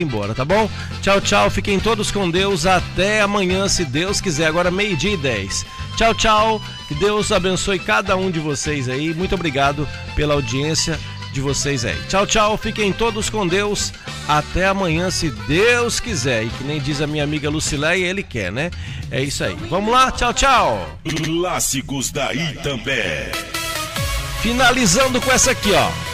embora, tá bom? Tchau, tchau, fiquem todos com Deus, até amanhã, se Deus quiser, agora 12:10. Tchau, tchau, que Deus abençoe cada um de vocês aí, muito obrigado pela audiência de vocês aí. Tchau, tchau, fiquem todos com Deus, até amanhã, se Deus quiser, e que nem diz a minha amiga Lucileia, ele quer, né? É isso aí, vamos lá, tchau, tchau. Clássicos da Itambé. Finalizando com essa aqui, ó.